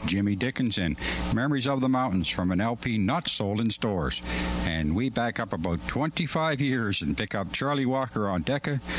Jimmy Dickinson, Memories of the Mountains from an LP not sold in stores. And we back up about 25 years and pick up Charlie Walker on Decca